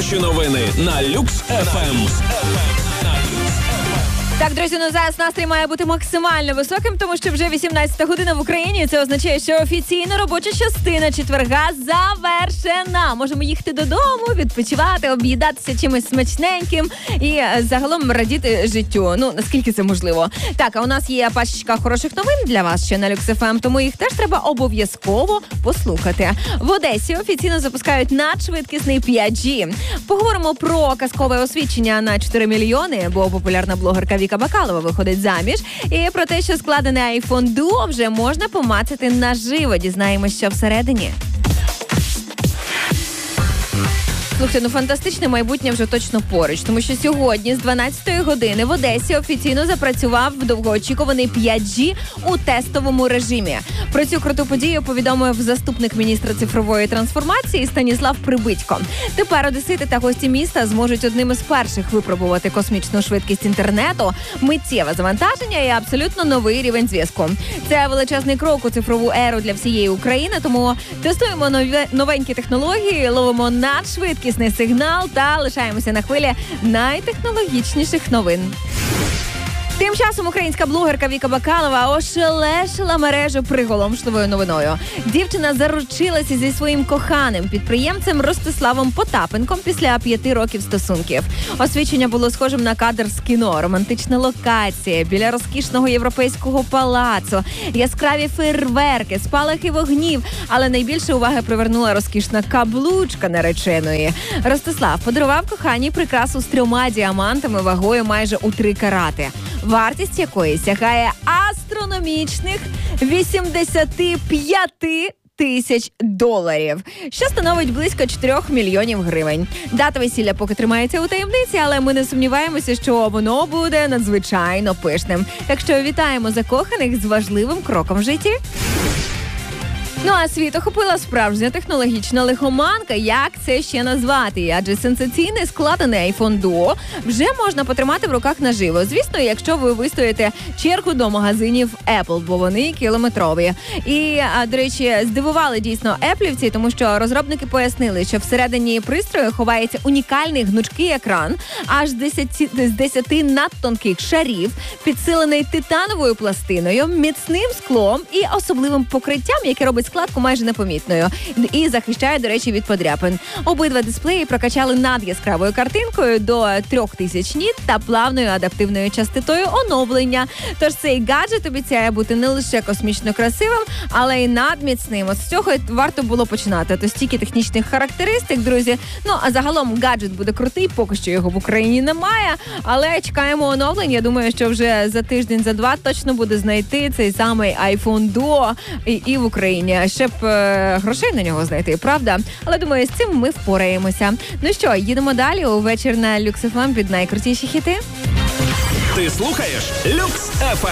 Хороші новини на Люкс ФМ. Так, друзі, зараз настрій має бути максимально високим, тому що вже 18 година в Україні. Це означає, що офіційно робоча частина четверга завершена. Можемо їхати додому, відпочивати, об'їдатися чимось смачненьким і загалом радіти життю. Наскільки це можливо. Так, а у нас є пачечка хороших новин для вас ще на Люкс ФМ, тому їх теж треба обов'язково послухати. В Одесі офіційно запускають надшвидкісний 5G. Поговоримо про казкове освідчення на 4 мільйони, бо популярна блогерка Віка Бакалова виходить заміж. І про те, що складений iPhone Duo вже можна помацати наживо. Дізнаємось, що всередині. Слухайте, фантастичне майбутнє вже точно поруч, тому що сьогодні з 12-ї години в Одесі офіційно запрацював довгоочікуваний 5G у тестовому режимі. Про цю круту подію повідомив заступник міністра цифрової трансформації Станіслав Прибитько. Тепер одесити та гості міста зможуть одним із перших випробувати космічну швидкість інтернету, миттєве завантаження і абсолютно новий рівень зв'язку. Це величезний крок у цифрову еру для всієї України, тому тестуємо новенькі технології, ловимо надшвидкісний сигнал та лишаємося на хвилі найтехнологічніших новин. Тим часом українська блогерка Віка Бакалова ошелешила мережу приголомшливою новиною. Дівчина заручилася зі своїм коханим підприємцем Ростиславом Потапенком після 5 років стосунків. Освідчення було схожим на кадр з кіно, романтична локація біля розкішного європейського палацу, яскраві фейерверки, спалахи вогнів, але найбільше уваги привернула розкішна каблучка нареченої. Ростислав подарував коханій прикрасу з 3 діамантами вагою майже у 3 карати. Вартість якої сягає астрономічних 85 тисяч доларів, що становить близько 4 мільйонів гривень. Дата весілля поки тримається у таємниці, але ми не сумніваємося, що воно буде надзвичайно пишним. Так що вітаємо закоханих з важливим кроком в житті. А світ охопила справжня технологічна лихоманка. Як це ще назвати? Адже сенсаційний складений iPhone Duo вже можна потримати в руках наживо. Звісно, якщо ви вистоїте чергу до магазинів Apple, бо вони кілометрові. І, до речі, здивували дійсно еплівці, тому що розробники пояснили, що всередині пристрою ховається унікальний гнучкий екран аж з 10 надтонких шарів, підсилений титановою пластиною, міцним склом і особливим покриттям, яке робить складку майже непомітною і захищає, до речі, від подряпин. Обидва дисплеї прокачали над яскравою картинкою до 3000 ніт та плавною адаптивною частотою оновлення. Тож цей гаджет обіцяє бути не лише космічно красивим, але й надміцним. От з цього варто було починати. То стільки технічних характеристик, друзі. А загалом гаджет буде крутий, поки що його в Україні немає, але чекаємо оновлень. Я думаю, що вже за тиждень, за 2 точно буде знайти цей самий iPhone Duo і в Україні. Ще б грошей на нього знайти, правда? Але, думаю, з цим ми впораємося. Ну що, їдемо далі у вечір на Люкс ФМ під найкрутіші хіти? Ти слухаєш Люкс ФМ.